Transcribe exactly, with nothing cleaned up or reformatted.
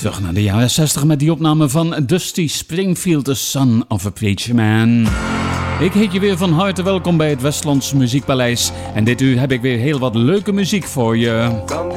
Terug naar de jaren zestig met die opname van Dusty Springfield, The Son of a Preacher Man. Ik heet je weer van harte welkom bij het Westlands Muziekpaleis. En dit uur heb ik weer heel wat leuke muziek voor je.